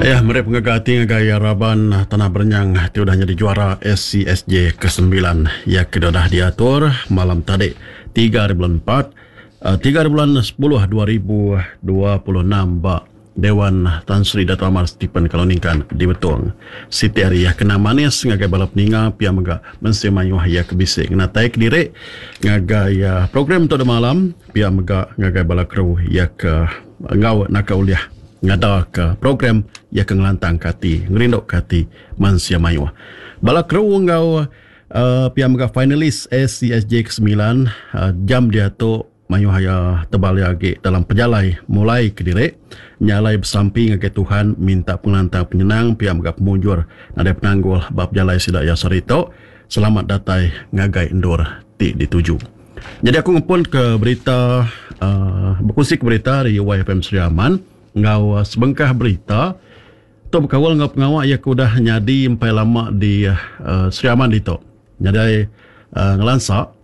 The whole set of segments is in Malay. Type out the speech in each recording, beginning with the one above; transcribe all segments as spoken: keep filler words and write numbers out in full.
Ya, mereka pengagati gaya Raban Tanah Berenyang itu dah jadi juara S C S J ke sembilan yang kedua dah diatur malam tadi tiga hari bulan empat uh, tiga hari bulan sepuluh dua ribu dua puluh enam ba Dewan Tan Sri Dato' Amar Stephen Kaloningkan di Betung Siti hari ya kena manis ngagai balap ninga pia mega mensemayuh ya kebisik kena taik diri ngagai ya program tu malam pia mega ngagai balap kru ya ke ngau nakauliah ngada ke program ya ke ngelantang kati ngerindok kati mansia mayuah bala kru ngau uh, pia mega finalis S C S J ke sembilan uh, jam dia tu mayuah ya tebal lagi dalam pejalai mulai ke diri nyalai bersamping ke Tuhan minta pengelantang penyenang pia mega pemujur ada penanggul bab jalai sidak ya sarito selamat datai ngagai endur ti dituju. Jadi aku ngepun ke berita uh, berkongsi ke berita dari Y F M Sri Aman ngau sebengkah berita tu berkawal ngau pengawak yang udah nyadi empai lama di uh, Sri Aman itu nyadi uh, ngelansak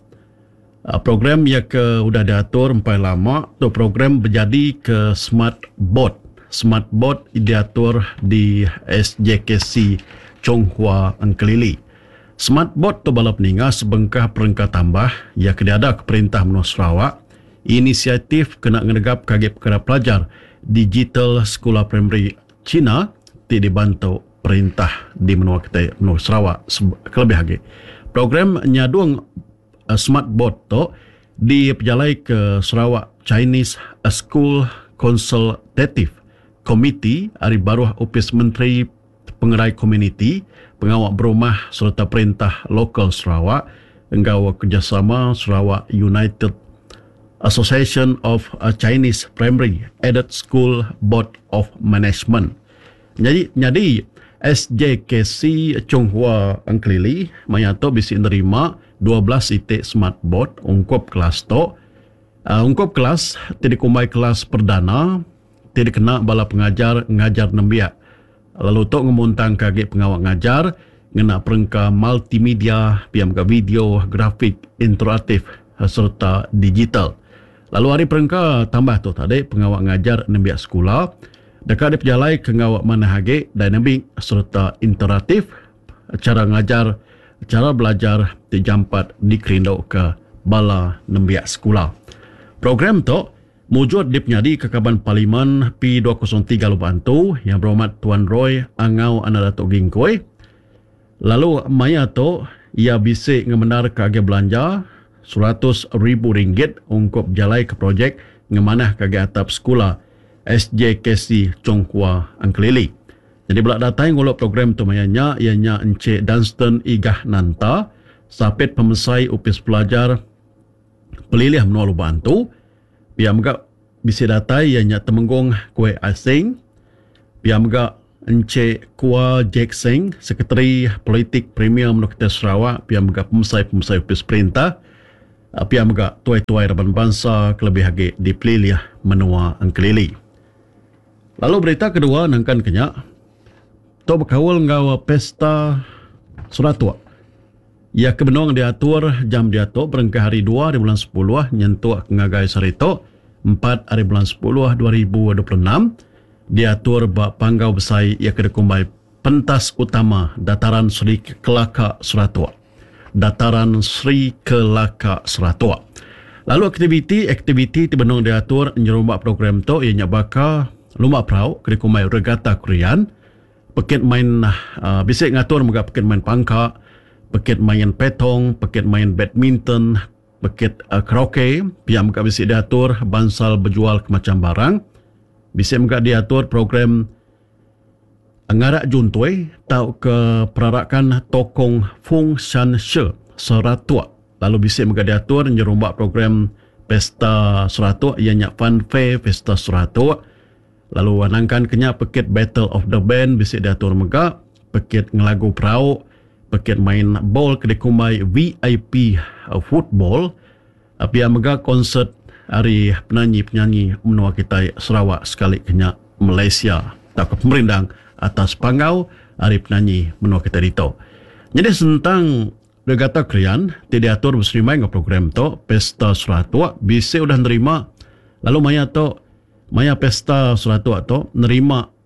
uh, program yang ke udah diatur empai lama tu program berjadi ke smart board smart board diatur di S J K C Chonghua Angkelili. Smart board tu balap ninga sebengkah perengkat tambah yang kediada ke perintah menua Sarawak inisiatif kena ngenegap kagip perkara pelajar Digital Sekolah Primary Cina ti dibantu perintah di menua kita menua Sarawak kelebih lagi. Program nyadung uh, smart board tu diperjalai ke Sarawak Chinese School Consultative Committee hari baru Opis Menteri Pengerai Komuniti Pengawak Berumah serta Perintah Lokal Sarawak engkau kerjasama Sarawak United Association of Chinese Primary Aided School Board of Management. Jadi, jadi S J K C Chonghua Angkelili mayato bisi nerima dua belas itik smart board ungkup kelas to. Uh, ungkup kelas tidak kumai kelas perdana tidak kena bala pengajar ngajar nembiak. Lalu to ngemuntang kagik pengawak ngajar ngena perengka multimedia piam ka video grafik interaktif serta digital. Lalu hari perengka tambah tu tadi pengawak ngajar nembiak sekolah dekat diperjalai ke ngawak mana hage dynamic serta interaktif cara ngajar cara belajar dijampat dikerindau ke bala nembiak sekolah. Program tu mujud dipnyadi ke Kaban Parlimen P dua kosong tiga Lubang tu yang berhormat Tuan Roy Angau Anak Datuk Gingkoi. Lalu maya tu ia bisik ngemenar kage belanja seratus ribu ringgit ungkup jalai ke projek ngemanah kage atap sekolah S J K C Chonghua Angkelili. Jadi belak datang nguluk program tu mayanya ianya Encik Dunstan Igah Nanta sapit pemesai upis pelajar pelilih menua Lubang tu pihak megak bisi datai ianya temenggung kuih asing pihak megak Encik Kua Jackson Sekretari Politik Premier Menua Kita Sarawak pihak megak pemesai-pemesai upis perintah pihak megak tuai-tuai Raban Bangsa kelebih lagi di pelilih menua Angkelili. Lalu berita kedua nangkan kenyak tu berkawal ngawa pesta Suratua ia kebenong diatur jam diatur berengkah hari dua di bulan sepuluh nyentuh ngagai sarito empat hari bulan sepuluh dua ribu dua puluh enam diatur bak panggau besai ia kedekumbai pentas utama Dataran Sri Kelaka Suratua. Dataran Sri Kelaka Suratua. Lalu aktiviti-aktiviti dibenong diatur nyerumbak program tu ianya baka lumba prau kedekumbai regata Korean pekit main uh, bisik ngatur muka pekit main pangka pekit main petong pekit main badminton pekit uh, karaoke pihak muka bisik diatur bansal berjual kemacam barang bisik muka diatur program ngarak juntuai tau ke perarakan tokong Fung Shan She Suratua. Lalu bisik muka diatur nyerumbak program pesta Suratua ianya fun fair pesta Suratua. Lalu wanangkan kenya pekit Battle of the Band bisik diatur muka pekit ngelagu perau pekit main bol kedekumai V I P uh, football pihak muka konsert hari penyanyi-penyanyi menua kita Sarawak sekali kenya Malaysia tak pemerindang atas panggau hari penyanyi menua kita dito. Jadi tentang regata Korean tidak atur berserimai dengan program tu pesta Suratua bisik udah nerima lalu maya tu maya pesta Suratua tu nerima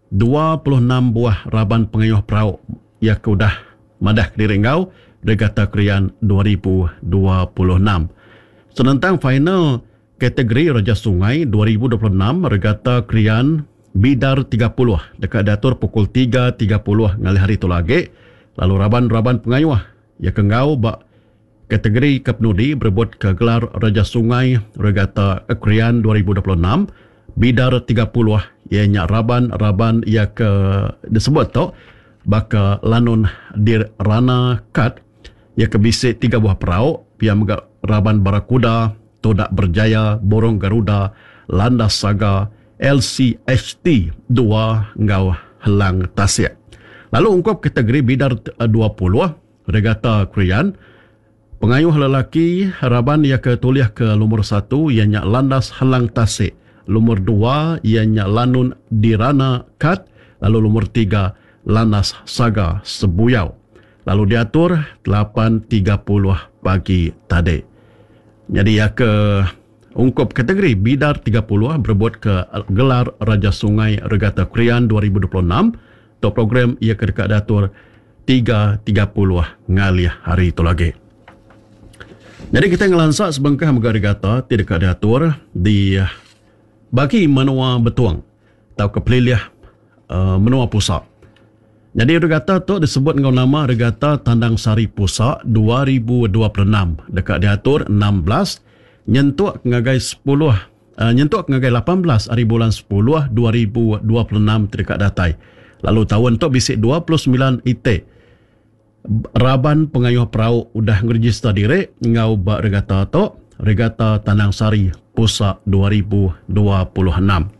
dua puluh enam buah Raban Pengayuh Perahu yang udah madah ke diri ngau Regata Krian dua ribu dua puluh enam. Senentang final kategori Raja Sungai dua ribu dua puluh enam Regata Krian Bidar tiga puluh dekat diatur pukul tiga tiga puluh ngali hari tu lagi. Lalu Raban-Raban Pengayuh ya kengau bak kategori Kepnudi berebut ke gelar Raja Sungai Regata Krian dua ribu dua puluh enam Bidar tiga puluh ianya Raban-Raban ia ke disebut tu baka lanun dir Rana Kat ia ke bisik tiga buah perahu pia megak Raban Barakuda, Todak Berjaya, Borong Garuda, Landas Saga, L C H T dua ngau Helang Tasik. Lalu ungkap kategori Bidar dua puluh Regata Krian pengayuh lelaki Raban ia ke tuliah ke lumur satu ianya Landas Helang Tasik, lumur dua ianya Lanun Dirana Kat, lalu lumur tiga Landas Saga Sebuyau. Lalu diatur lapan tiga puluh pagi tadi. Jadi ya ke ungkup kategori Bidar tiga puluh berebut ke gelar Raja Sungai Regata Krian dua ribu dua puluh enam. Untuk program ia ke dekat diatur tiga tiga puluh ngali hari itu lagi. Jadi kita ngelansak sebengkah mega regata ti dekat diatur di bagi menua betuang atau kepeliliah uh, menua pusat. Jadi regata tu disebut dengan nama Regata Tandang Sari Pusat dua ribu dua puluh enam. Dekat diatur enam belas nyentuh ngagai sepuluh uh, nyentuh ngagai lapan belas hari bulan sepuluh dua ribu dua puluh enam dekat datai. Lalu tahun tu bisik dua puluh sembilan I T Raban Pengayuh Perahu udah ngeregister diri ngau bak regata tu Regata Tandang Sari Pusat dua ribu dua puluh enam.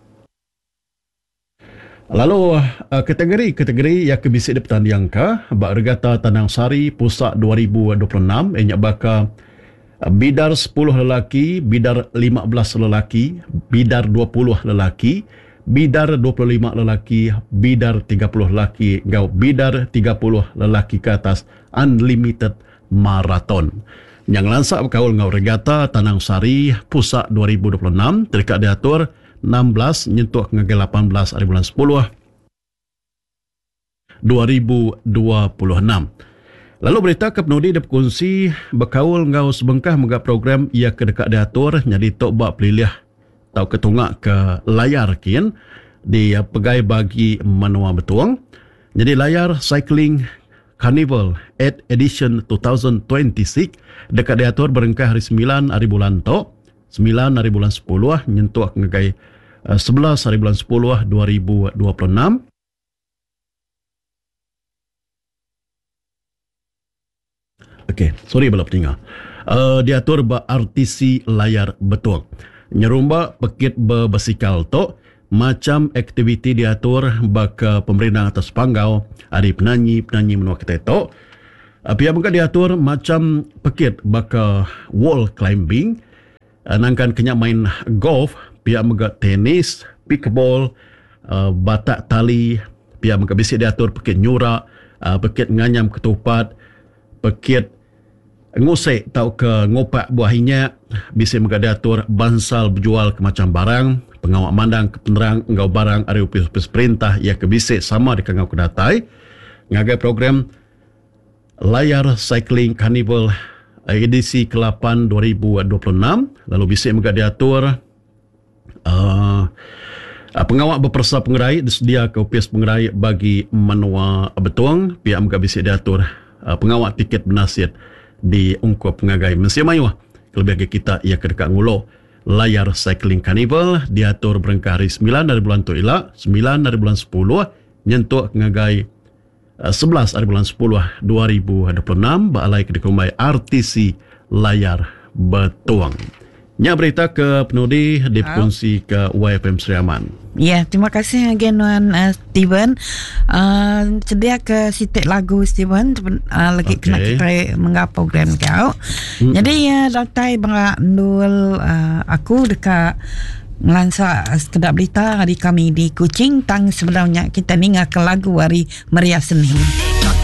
Lalu uh, kategori-kategori yang kebisik di pertandingan ke bak Regata Tandang Sari Pusat dua ribu dua puluh enam ianya baka uh, Bidar sepuluh lelaki, Bidar lima belas lelaki, Bidar dua puluh lelaki, Bidar dua puluh lima lelaki, Bidar tiga puluh lelaki, ngau Bidar tiga puluh lelaki ke atas Unlimited Marathon. Yang lansak berkaul ngau Regata Tandang Sari Pusat dua ribu dua puluh enam terikat diatur enam belas nyentuh ke lapan belas hari bulan sepuluh dua ribu dua puluh enam. Lalu berita Kepnudi berkongsi berkaul ngau sebengkah mega program ia ke dekat diatur jadi tok bak pelilih atau ketungak ke layar kian di pegai bagi menua betuang. Jadi layar Cycling Carnival eight Edition dua ribu dua puluh enam dekat diatur berengkah hari sembilan hari bulan tok sembilan hari bulan sepuluh nyentuh ngagai uh, sebelas hari bulan sepuluh dua ribu dua puluh enam. Okey, sorry bala pendengar. Uh, diatur ba R T C layar betul. Nyerumba pekit berbasikal tu macam aktiviti diatur baka pemerintah atas panggau ada penyanyi-penyanyi menua kita tu. Pihak bengka diatur macam pekit baka wall climbing, nangkan kenyak main golf, pihak bengka tenis, pickleball, uh, batak tali, pihak bengka bisik diatur pekit nyurak, uh, pekit nganyam ketupat, pekit ngusik tau ke ngopak buah minyak, bisik bengka diatur bansal berjual ke macam barang, pengawak mandang ke penerang ngau barang ada upis-upis perintah ia ke bisik sama di ngau kedatai. Ngagai program Layar Cycling Carnival edisi ke lapan dua ribu dua puluh enam. Lalu bisik juga diatur uh, pengawak berpersa pengerai disedia ke upis pengerai bagi menua betuang. Pihak juga bisik diatur uh, pengawak tiket benasir di ungkup pengagai Mesir Mayu. Kelebih kita ia ke dekat ngulo Layar Cycling Carnival diatur berengkah hari sembilan dari bulan tu ilak sembilan dari bulan sepuluh nyentuh pengagai sebelas hari bulan sepuluh dua ribu dua puluh enam baalai ke dikumbai R T C Layar Betuang. Nya berita ke penudi dipungsi ke Y F M Seriaman. Ya, terima kasih again Wan uh, Steven. Uh, sedia ke sitik lagu Steven uh, lagi okay. Kena kita menga program kau. Hmm. Jadi ya datai bangga ndul uh, aku dekat Melansa sekedar berita hari kami di Kuching tang sebenarnya kita ni ngak lagu hari Meriah Senin.